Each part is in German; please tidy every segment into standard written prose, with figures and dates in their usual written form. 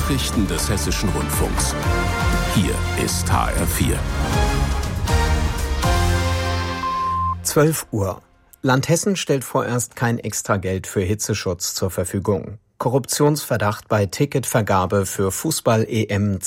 Nachrichten des Hessischen Rundfunks. Hier ist HR4. 12 Uhr. Land Hessen stellt vorerst kein Extrageld für Hitzeschutz zur Verfügung. Korruptionsverdacht bei Ticketvergabe für Fußball-EM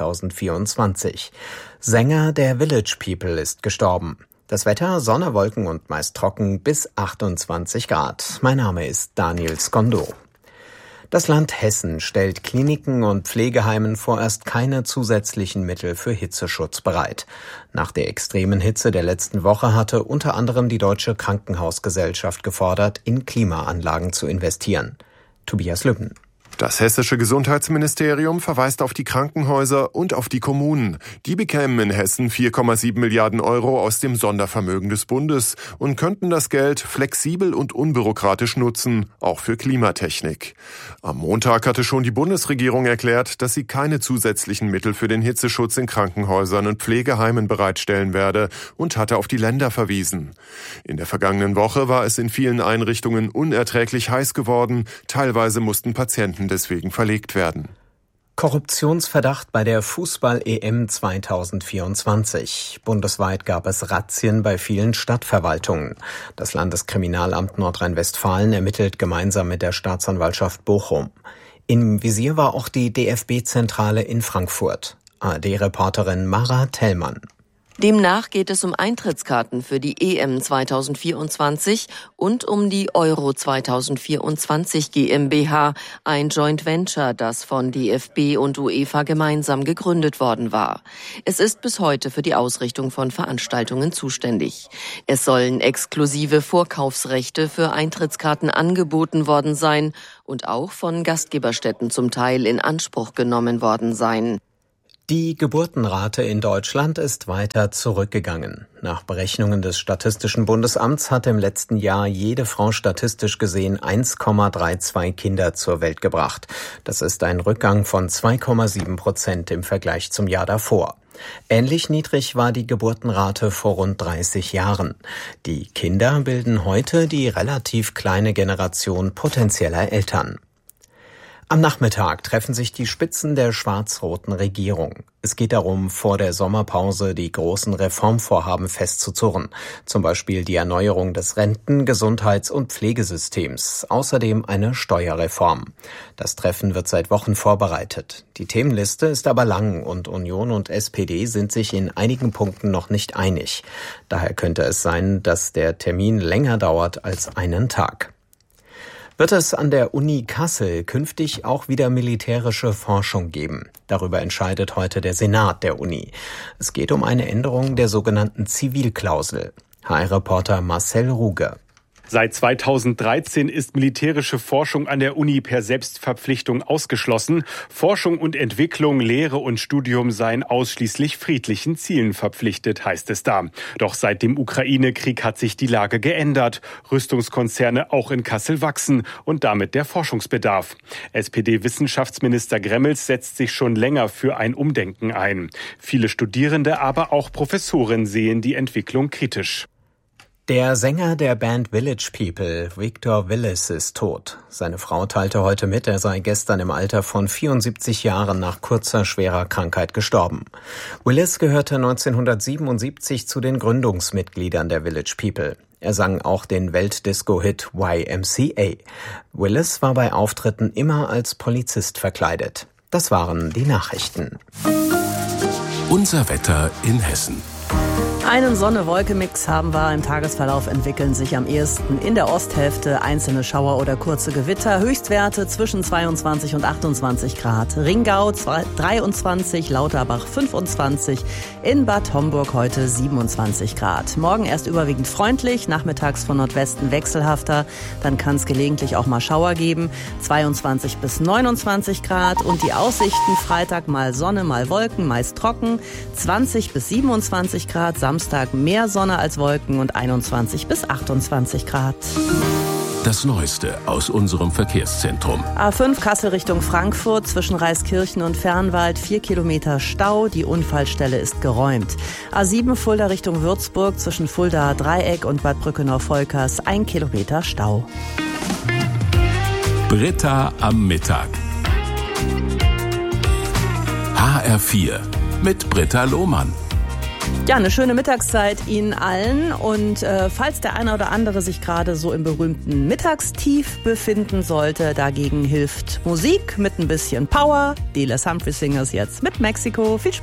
2024. Sänger der Village People ist gestorben. Das Wetter: Sonne, Wolken und meist trocken bis 28 Grad. Mein Name ist Daniel Skondo. Das Land Hessen stellt Kliniken und Pflegeheimen vorerst keine zusätzlichen Mittel für Hitzeschutz bereit. Nach der extremen Hitze der letzten Woche hatte unter anderem die Deutsche Krankenhausgesellschaft gefordert, in Klimaanlagen zu investieren. Tobias Lübben. Das hessische Gesundheitsministerium verweist auf die Krankenhäuser und auf die Kommunen. Die bekämen in Hessen 4,7 Milliarden Euro aus dem Sondervermögen des Bundes und könnten das Geld flexibel und unbürokratisch nutzen, auch für Klimatechnik. Am Montag hatte schon die Bundesregierung erklärt, dass sie keine zusätzlichen Mittel für den Hitzeschutz in Krankenhäusern und Pflegeheimen bereitstellen werde und hatte auf die Länder verwiesen. In der vergangenen Woche war es in vielen Einrichtungen unerträglich heiß geworden, teilweise mussten Patienten deswegen verlegt werden. Korruptionsverdacht bei der Fußball-EM 2024. Bundesweit gab es Razzien bei vielen Stadtverwaltungen. Das Landeskriminalamt Nordrhein-Westfalen ermittelt gemeinsam mit der Staatsanwaltschaft Bochum. Im Visier war auch die DFB-Zentrale in Frankfurt. ARD-Reporterin Mara Tellmann. Demnach geht es um Eintrittskarten für die EM 2024 und um die Euro 2024 GmbH, ein Joint Venture, das von DFB und UEFA gemeinsam gegründet worden war. Es ist bis heute für die Ausrichtung von Veranstaltungen zuständig. Es sollen exklusive Vorkaufsrechte für Eintrittskarten angeboten worden sein und auch von Gastgeberstätten zum Teil in Anspruch genommen worden sein. Die Geburtenrate in Deutschland ist weiter zurückgegangen. Nach Berechnungen des Statistischen Bundesamts hat im letzten Jahr jede Frau statistisch gesehen 1,32 Kinder zur Welt gebracht. Das ist ein Rückgang von 2,7% im Vergleich zum Jahr davor. Ähnlich niedrig war die Geburtenrate vor rund 30 Jahren. Die Kinder bilden heute die relativ kleine Generation potenzieller Eltern. Am Nachmittag treffen sich die Spitzen der schwarz-roten Regierung. Es geht darum, vor der Sommerpause die großen Reformvorhaben festzuzurren. Zum Beispiel die Erneuerung des Renten-, Gesundheits- und Pflegesystems. Außerdem eine Steuerreform. Das Treffen wird seit Wochen vorbereitet. Die Themenliste ist aber lang und Union und SPD sind sich in einigen Punkten noch nicht einig. Daher könnte es sein, dass der Termin länger dauert als einen Tag. Wird es an der Uni Kassel künftig auch wieder militärische Forschung geben? Darüber entscheidet heute der Senat der Uni. Es geht um eine Änderung der sogenannten Zivilklausel. HR-Reporter Marcel Ruge. Seit 2013 ist militärische Forschung an der Uni per Selbstverpflichtung ausgeschlossen. Forschung und Entwicklung, Lehre und Studium seien ausschließlich friedlichen Zielen verpflichtet, heißt es da. Doch seit dem Ukraine-Krieg hat sich die Lage geändert. Rüstungskonzerne auch in Kassel wachsen und damit der Forschungsbedarf. SPD-Wissenschaftsminister Gremmels setzt sich schon länger für ein Umdenken ein. Viele Studierende, aber auch Professoren sehen die Entwicklung kritisch. Der Sänger der Band Village People, Victor Willis, ist tot. Seine Frau teilte heute mit, er sei gestern im Alter von 74 Jahren nach kurzer, schwerer Krankheit gestorben. Willis gehörte 1977 zu den Gründungsmitgliedern der Village People. Er sang auch den Weltdisco-Hit YMCA. Willis war bei Auftritten immer als Polizist verkleidet. Das waren die Nachrichten. Unser Wetter in Hessen. Einen Sonne-Wolke-Mix haben wir. Im Tagesverlauf entwickeln sich am ehesten in der Osthälfte einzelne Schauer oder kurze Gewitter. Höchstwerte zwischen 22 und 28 Grad. Ringau 23, Lauterbach 25, in Bad Homburg heute 27 Grad. Morgen erst überwiegend freundlich, nachmittags von Nordwesten wechselhafter. Dann kann es gelegentlich auch mal Schauer geben. 22 bis 29 Grad. Und die Aussichten: Freitag mal Sonne, mal Wolken, meist trocken. 20 bis 27 Grad. Samstag mehr Sonne als Wolken und 21 bis 28 Grad. Das Neueste aus unserem Verkehrszentrum. A5 Kassel Richtung Frankfurt, zwischen Reiskirchen und Fernwald 4 Kilometer Stau. Die Unfallstelle ist geräumt. A7 Fulda Richtung Würzburg, zwischen Fuldaer Dreieck und Bad Brückenau-Volkers 1 Kilometer Stau. Britta am Mittag. HR4 mit Britta Lohmann. Ja, eine schöne Mittagszeit Ihnen allen. Und falls der eine oder andere sich gerade so im berühmten Mittagstief befinden sollte, dagegen hilft Musik mit ein bisschen Power. Die Les Humphrey Singers jetzt mit Mexiko. Viel Spaß.